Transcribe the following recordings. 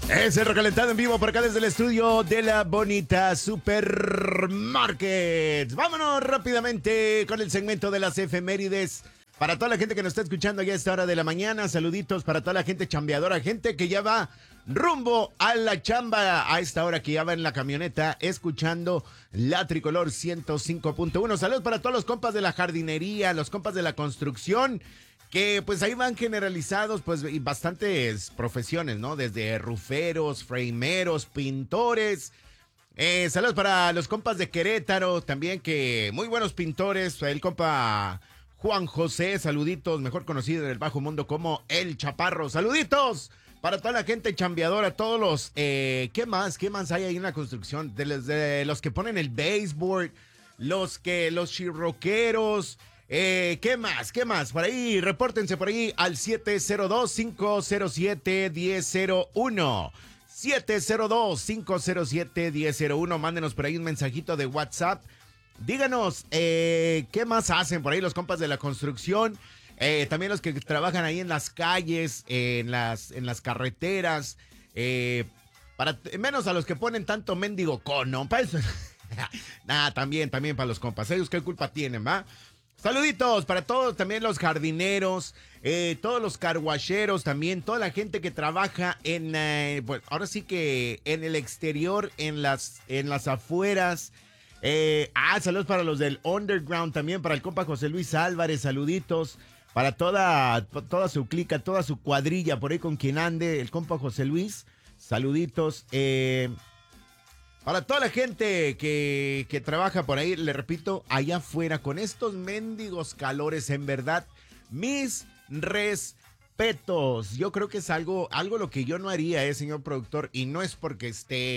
Es el recalentado en vivo por acá desde el estudio de la bonita Supermarket. Vámonos rápidamente con el segmento de las efemérides. Para toda la gente que nos está escuchando ya a esta hora de la mañana, saluditos para toda la gente chambeadora, gente que ya va rumbo a la chamba a esta hora, que ya va en la camioneta escuchando la Tricolor 105.1. Saludos para todos los compas de la jardinería, los compas de la construcción, que pues ahí van generalizados pues y bastantes profesiones, ¿no? Desde ruferos, frameros, pintores. Saludos para los compas de Querétaro también, que muy buenos pintores. El compa Juan José, saluditos, mejor conocido en el bajo mundo como El Chaparro. Saluditos para toda la gente chambeadora, todos los... ¿Qué más hay ahí en la construcción? De los que ponen el baseboard, los chirroqueros... ¿Qué más? Por ahí, repórtense por ahí al 702-507-1001. 702-507-1001. Mándenos por ahí un mensajito de WhatsApp. Díganos, ¿qué más hacen por ahí los compas de la construcción? También los que trabajan ahí en las calles, en las carreteras. Menos a los que ponen tanto mendigo cono. También para los compas. Ellos qué culpa tienen, ¿va? Saluditos para todos, también los jardineros, todos los carguacheros también, toda la gente que trabaja pues ahora sí que en el exterior, en las afueras. Saludos para los del underground también, para el compa José Luis Álvarez, saluditos para toda su clica, toda su cuadrilla por ahí con quien ande, el compa José Luis, saluditos. Para toda la gente que trabaja por ahí, le repito, allá afuera, con estos mendigos calores, en verdad, mis respetos. Yo creo que es algo lo que yo no haría, señor productor, y no es porque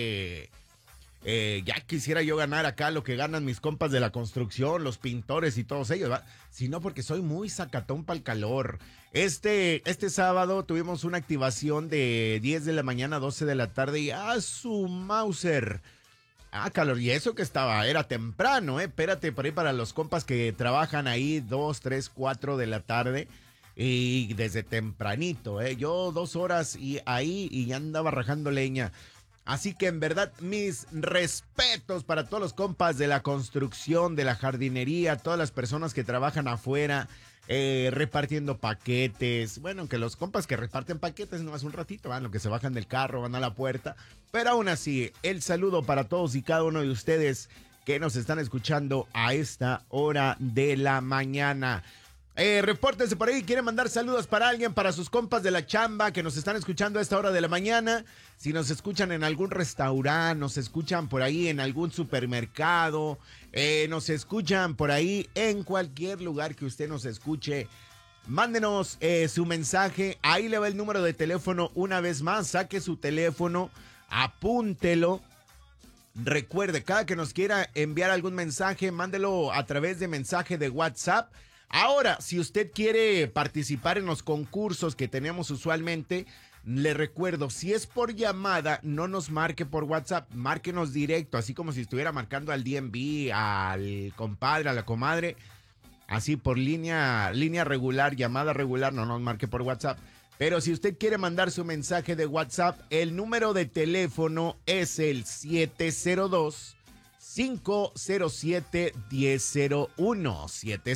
ya quisiera yo ganar acá lo que ganan mis compas de la construcción, los pintores y todos ellos, ¿va? Sino porque soy muy sacatón para el calor. Este sábado tuvimos una activación de 10 de la mañana a 12 de la tarde y su Mauser. Calor, y eso que era temprano, espérate, por ahí para los compas que trabajan ahí 2, 3, 4 de la tarde y desde tempranito, yo 2 horas y ya andaba rajando leña. Así que en verdad, mis respetos para todos los compas de la construcción, de la jardinería, todas las personas que trabajan afuera, repartiendo paquetes. Bueno, aunque los compas que reparten paquetes no es un ratito, van lo que se bajan del carro, van a la puerta. Pero aún así, el saludo para todos y cada uno de ustedes que nos están escuchando a esta hora de la mañana. Repórtense por ahí, quieren mandar saludos para alguien, para sus compas de la chamba que nos están escuchando a esta hora de la mañana. Si nos escuchan en algún restaurante, nos escuchan por ahí en algún supermercado, nos escuchan por ahí en cualquier lugar que usted nos escuche. Mándenos su mensaje, ahí le va el número de teléfono una vez más, saque su teléfono, apúntelo. Recuerde, cada que nos quiera enviar algún mensaje, mándelo a través de mensaje de WhatsApp. Ahora, si usted quiere participar en los concursos que tenemos usualmente, le recuerdo, si es por llamada, no nos marque por WhatsApp, márquenos directo, así como si estuviera marcando al DMV, al compadre, a la comadre, así por línea regular, llamada regular, no nos marque por WhatsApp. Pero si usted quiere mandar su mensaje de WhatsApp, el número de teléfono es el 702-507-1001.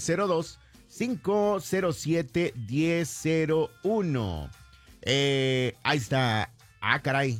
702-507-1001. Ahí está. Caray.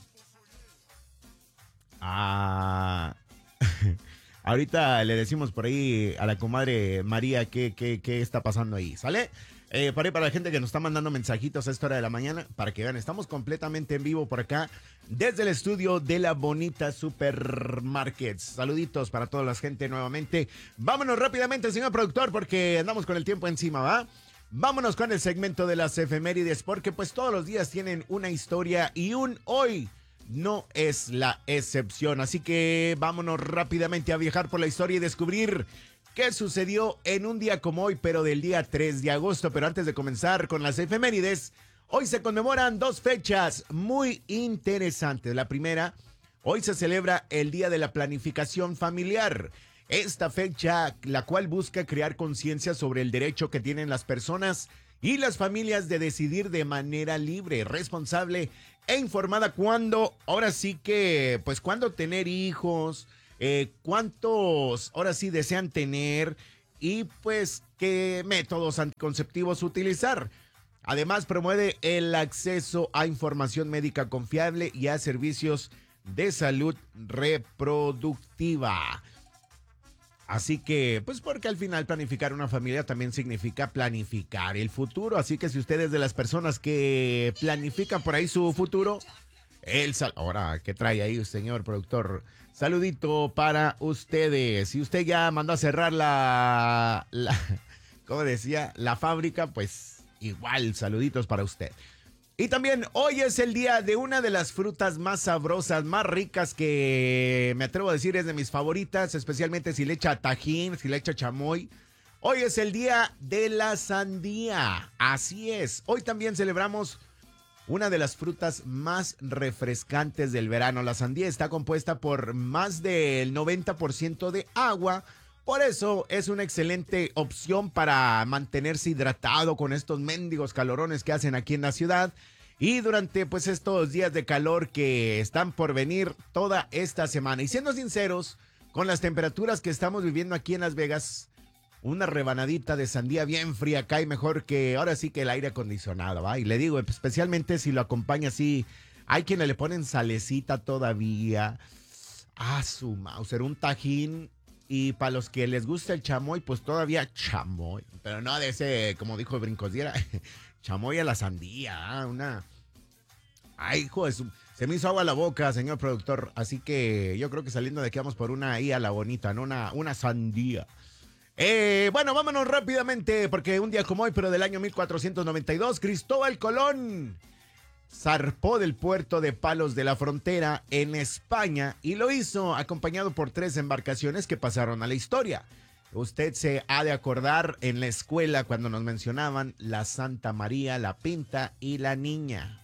Ahorita le decimos por ahí a la comadre María qué está pasando ahí. ¿Sale? Para la gente que nos está mandando mensajitos a esta hora de la mañana, para que vean, estamos completamente en vivo por acá, desde el estudio de la bonita Supermarket. Saluditos para toda la gente nuevamente. Vámonos rápidamente, señor productor, porque andamos con el tiempo encima, ¿va? Vámonos con el segmento de las efemérides, porque pues todos los días tienen una historia y un hoy no es la excepción. Así que vámonos rápidamente a viajar por la historia y descubrir qué sucedió en un día como hoy, pero del día 3 de agosto. Pero antes de comenzar con las efemérides, hoy se conmemoran 2 fechas muy interesantes. La primera, hoy se celebra el Día de la Planificación Familiar. Esta fecha, la cual busca crear conciencia sobre el derecho que tienen las personas y las familias de decidir de manera libre, responsable e informada cuándo, ahora sí que, pues cuándo tener hijos, cuántos ahora sí desean tener y pues qué métodos anticonceptivos utilizar. Además, promueve el acceso a información médica confiable y a servicios de salud reproductiva. Así que, pues porque al final planificar una familia también significa planificar el futuro. Así que si usted es de las personas que planifican por ahí su futuro, ahora, ¿qué trae ahí, señor productor? Saludito para ustedes. Si usted ya mandó a cerrar ¿cómo decía? La fábrica, pues igual, saluditos para usted. Y también hoy es el día de una de las frutas más sabrosas, más ricas que me atrevo a decir es de mis favoritas, especialmente si le echa tajín, si le echa chamoy. Hoy es el día de la sandía, así es. Hoy también celebramos una de las frutas más refrescantes del verano. La sandía está compuesta por más del 90% de agua. Por eso es una excelente opción para mantenerse hidratado con estos mendigos calorones que hacen aquí en la ciudad. Y durante pues estos días de calor que están por venir toda esta semana. Y siendo sinceros, con las temperaturas que estamos viviendo aquí en Las Vegas, una rebanadita de sandía bien fría cae mejor que ahora sí que el aire acondicionado, ¿va? Y le digo, especialmente si lo acompaña así, hay quienes le ponen salecita todavía. Su Mauser, un tajín. Y para los que les gusta el chamoy, pues todavía chamoy. Pero no de ese, como dijo Brincos Diera, chamoy a la sandía. Ay, hijo de su... Se me hizo agua la boca, señor productor. Así que yo creo que saliendo de aquí vamos por una ahí a la bonita, ¿no? Una sandía. Bueno, vámonos rápidamente, porque un día como hoy, pero del año 1492, Cristóbal Colón zarpó del puerto de Palos de la Frontera en España y lo hizo acompañado por 3 embarcaciones que pasaron a la historia. Usted se ha de acordar en la escuela cuando nos mencionaban la Santa María, la Pinta y la Niña.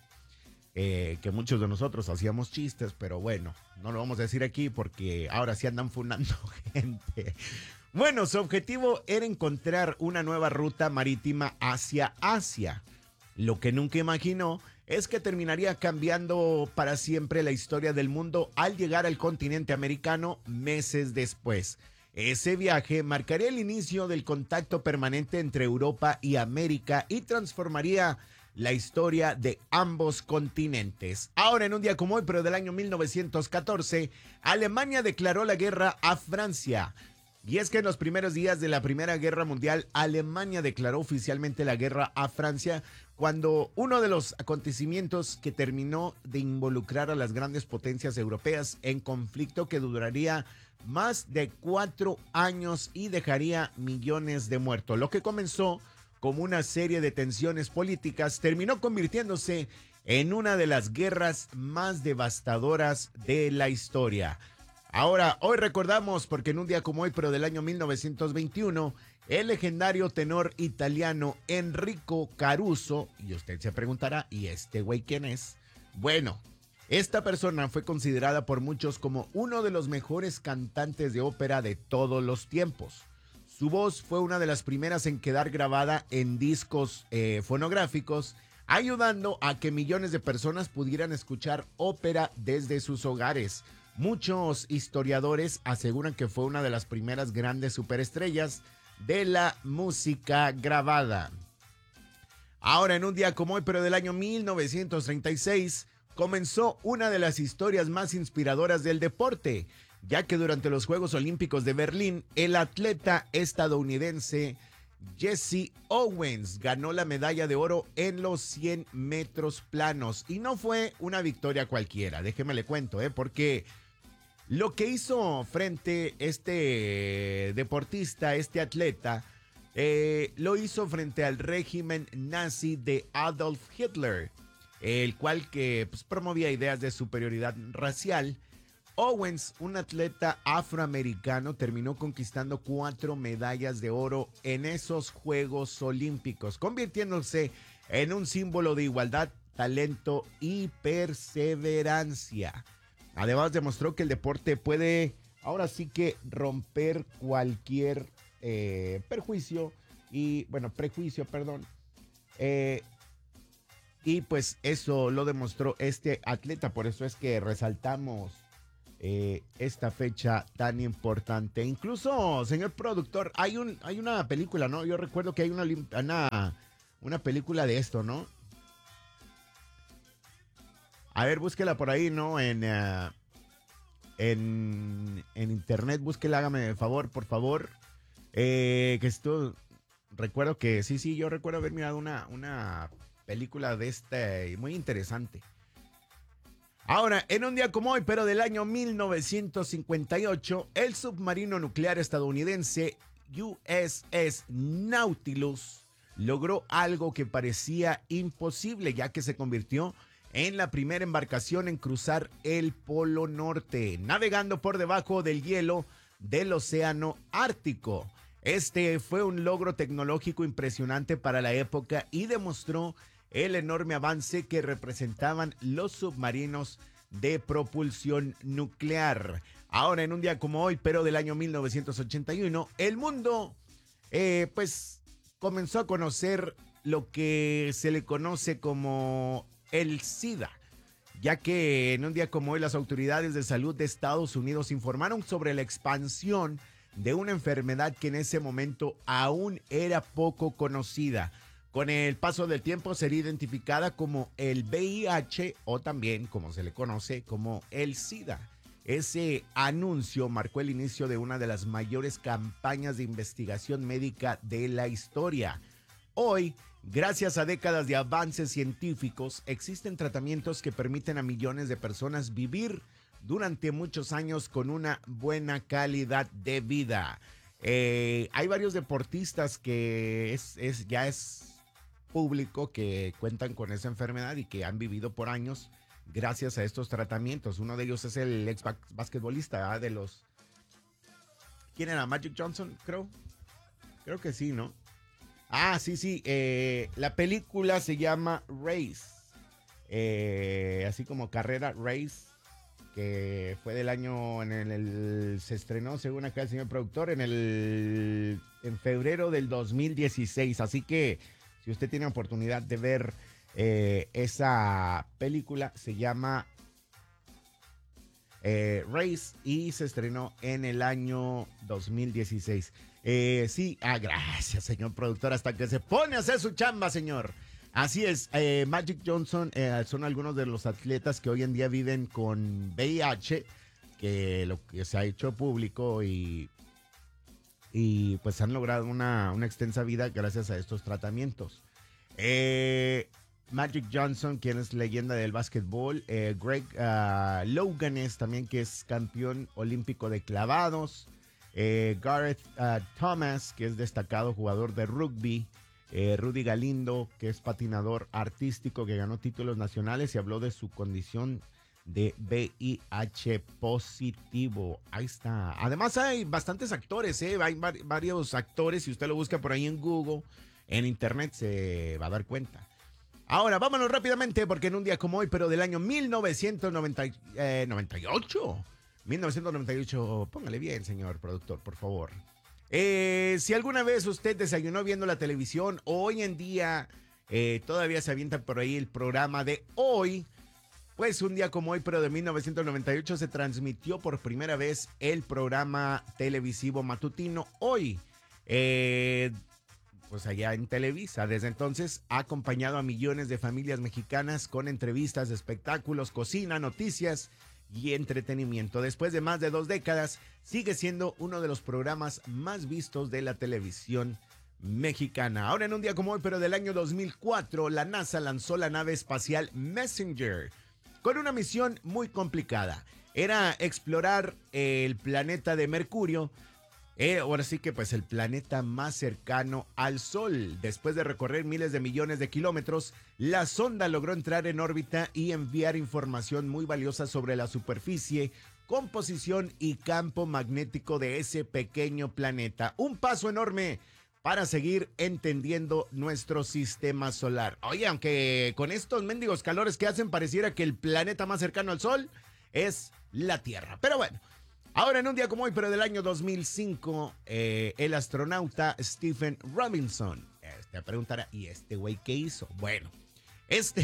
Que muchos de nosotros hacíamos chistes, pero bueno, no lo vamos a decir aquí porque ahora sí andan funando gente. Bueno, su objetivo era encontrar una nueva ruta marítima hacia Asia. Lo que nunca imaginó es que terminaría cambiando para siempre la historia del mundo al llegar al continente americano meses después. Ese viaje marcaría el inicio del contacto permanente entre Europa y América y transformaría la historia de ambos continentes. Ahora, en un día como hoy, pero del año 1914, Alemania declaró la guerra a Francia. Y es que en los primeros días de la Primera Guerra Mundial, Alemania declaró oficialmente la guerra a Francia cuando uno de los acontecimientos que terminó de involucrar a las grandes potencias europeas en conflicto que duraría más de 4 años y dejaría millones de muertos. Lo que comenzó como una serie de tensiones políticas terminó convirtiéndose en una de las guerras más devastadoras de la historia. Ahora, hoy recordamos, porque en un día como hoy, pero del año 1921, el legendario tenor italiano Enrico Caruso, y usted se preguntará, ¿y este güey quién es? Bueno, esta persona fue considerada por muchos como uno de los mejores cantantes de ópera de todos los tiempos. Su voz fue una de las primeras en quedar grabada en discos fonográficos, ayudando a que millones de personas pudieran escuchar ópera desde sus hogares. Muchos historiadores aseguran que fue una de las primeras grandes superestrellas de la música grabada. Ahora, en un día como hoy, pero del año 1936, comenzó una de las historias más inspiradoras del deporte, ya que durante los Juegos Olímpicos de Berlín, el atleta estadounidense Jesse Owens ganó la medalla de oro en los 100 metros planos. Y no fue una victoria cualquiera, déjeme le cuento, porque lo que hizo frente este deportista, este atleta, lo hizo frente al régimen nazi de Adolf Hitler, el cual que pues, promovía ideas de superioridad racial. Owens, un atleta afroamericano, terminó conquistando 4 medallas de oro en esos Juegos Olímpicos, convirtiéndose en un símbolo de igualdad, talento y perseverancia. Además, demostró que el deporte puede, ahora sí que romper cualquier prejuicio, Eh, y pues eso lo demostró este atleta, por eso es que resaltamos esta fecha tan importante. Incluso, señor productor, hay una película, ¿no? Yo recuerdo que hay una película de esto, ¿no? A ver, búsquela por ahí, ¿no? En internet, búsquela, hágame el favor, por favor. Que esto, recuerdo que, sí, yo recuerdo haber mirado una película de este, muy interesante. Ahora, en un día como hoy, pero del año 1958, el submarino nuclear estadounidense USS Nautilus logró algo que parecía imposible, ya que se convirtió en la primera embarcación en cruzar el Polo Norte, navegando por debajo del hielo del Océano Ártico. Este fue un logro tecnológico impresionante para la época y demostró el enorme avance que representaban los submarinos de propulsión nuclear. Ahora, en un día como hoy, pero del año 1981, el mundo pues comenzó a conocer lo que se le conoce como el SIDA, ya que en un día como hoy las autoridades de salud de Estados Unidos informaron sobre la expansión de una enfermedad que en ese momento aún era poco conocida. Con el paso del tiempo sería identificada como el VIH o también como se le conoce como el SIDA. Ese anuncio marcó el inicio de una de las mayores campañas de investigación médica de la historia. Hoy, gracias a décadas de avances científicos, existen tratamientos que permiten a millones de personas vivir durante muchos años con una buena calidad de vida. Hay varios deportistas que ya es público que cuentan con esa enfermedad y que han vivido por años gracias a estos tratamientos. Uno de ellos es el ex basquetbolista de los... ¿Quién era? Magic Johnson, creo. Creo que sí, ¿no? Ah, sí. La película se llama Race. Así como Carrera Race, que fue del año se estrenó, según acá el señor productor, en febrero del 2016. Así que si usted tiene oportunidad de ver esa película, se llama Race y se estrenó en el año 2016. Gracias, señor productor, hasta que se pone a hacer su chamba, señor. Así es, Magic Johnson son algunos de los atletas que hoy en día viven con VIH, que lo que se ha hecho público y pues han logrado una extensa vida gracias a estos tratamientos. Magic Johnson, quien es leyenda del básquetbol, Greg Louganis también, que es campeón olímpico de clavados, Gareth Thomas, que es destacado jugador de rugby, Rudy Galindo, que es patinador artístico, que ganó títulos nacionales y habló de su condición de VIH positivo. Ahí está. Además hay bastantes actores, hay varios actores. Si usted lo busca por ahí en Google, en internet, se va a dar cuenta. Ahora, vámonos rápidamente, porque en un día como hoy, pero del año 1998, póngale bien, señor productor, por favor. Si alguna vez usted desayunó viendo la televisión, hoy en día todavía se avienta por ahí el programa de Hoy, pues un día como hoy, pero de 1998, se transmitió por primera vez el programa televisivo matutino Hoy, pues allá en Televisa. Desde entonces ha acompañado a millones de familias mexicanas con entrevistas, espectáculos, cocina, noticias y entretenimiento. Después de más de 2 décadas, sigue siendo uno de los programas más vistos de la televisión mexicana. Ahora, en un día como hoy, pero del año 2004, la NASA lanzó la nave espacial Messenger con una misión muy complicada. Era explorar el planeta de Mercurio. Ahora sí que pues el planeta más cercano al Sol. Después de recorrer miles de millones de kilómetros, la sonda logró entrar en órbita y enviar información muy valiosa sobre la superficie, composición y campo magnético de ese pequeño planeta. Un paso enorme para seguir entendiendo nuestro sistema solar. Oye, aunque con estos mendigos calores que hacen, pareciera que el planeta más cercano al Sol es la Tierra. Pero bueno. Ahora, en un día como hoy, pero del año 2005, el astronauta Stephen Robinson Te preguntará, ¿y este güey qué hizo? Bueno, este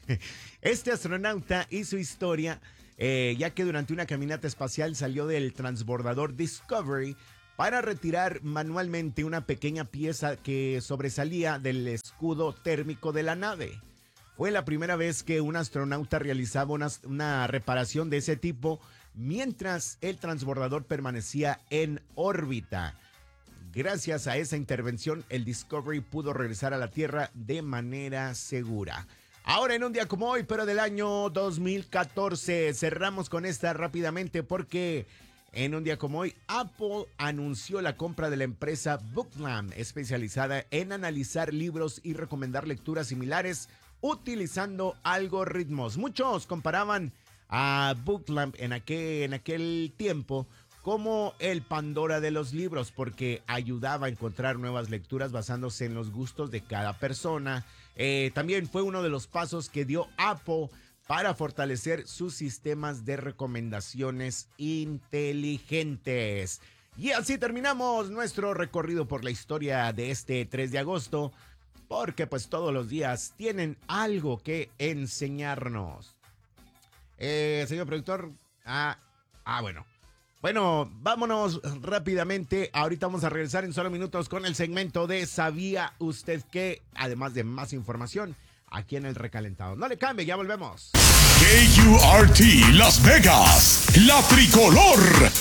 astronauta hizo historia ya que durante una caminata espacial salió del transbordador Discovery para retirar manualmente una pequeña pieza que sobresalía del escudo térmico de la nave. Fue la primera vez que un astronauta realizaba una reparación de ese tipo mientras el transbordador permanecía en órbita. Gracias a esa intervención, el Discovery pudo regresar a la Tierra de manera segura. Ahora, en un día como hoy, pero del año 2014, cerramos con esta rápidamente porque en un día como hoy, Apple anunció la compra de la empresa Booklamp, especializada en analizar libros y recomendar lecturas similares utilizando algoritmos. Muchos comparaban a Booklamp en aquel tiempo como el Pandora de los libros, porque ayudaba a encontrar nuevas lecturas basándose en los gustos de cada persona. También fue uno de los pasos que dio Apple para fortalecer sus sistemas de recomendaciones inteligentes. Y así terminamos nuestro recorrido por la historia de este 3 de agosto, porque pues todos los días tienen algo que enseñarnos. Señor productor, bueno. Bueno, vámonos rápidamente. Ahorita vamos a regresar en solo minutos con el segmento de ¿Sabía usted qué? Además de más información aquí en el Recalentado. No le cambie, ya volvemos. KURT Las Vegas, la tricolor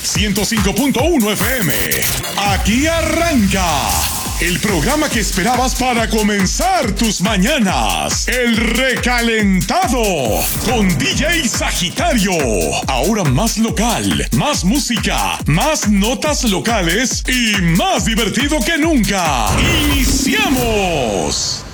105.1 FM. Aquí arranca el programa que esperabas para comenzar tus mañanas. El Recalentado con DJ Sagitario. Ahora más local, más música, más notas locales y más divertido que nunca. ¡Iniciamos!